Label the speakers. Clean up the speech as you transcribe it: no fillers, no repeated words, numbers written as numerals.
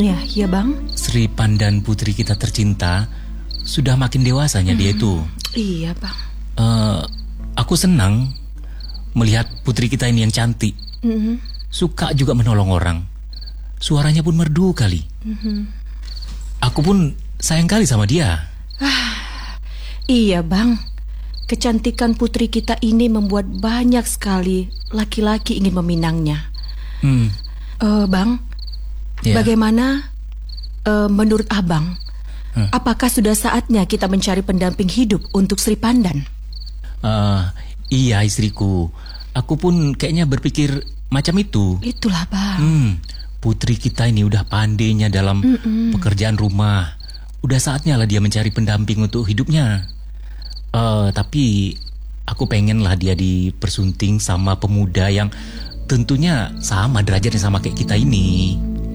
Speaker 1: Ya bang.
Speaker 2: Sri Pandan putri kita tercinta sudah makin dewasanya dia itu.
Speaker 1: Iya bang.
Speaker 2: Aku senang melihat putri kita ini yang cantik. Suka juga menolong orang. Suaranya pun merdu kali. Aku pun sayang kali sama dia.
Speaker 1: Iya bang. Kecantikan putri kita ini membuat banyak sekali laki-laki ingin meminangnya. Bang, bagaimana menurut abang? Apakah sudah saatnya kita mencari pendamping hidup untuk Sri Pandan?
Speaker 2: Iya istriku. Aku pun kayaknya berpikir macam itu.
Speaker 1: Itulah bang.
Speaker 2: Putri kita ini udah pandainya dalam pekerjaan rumah. Udah saatnya lah dia mencari pendamping untuk hidupnya. Tapi aku pengen lah dia dipersunting sama pemuda yang tentunya sama derajatnya sama kayak kita ini.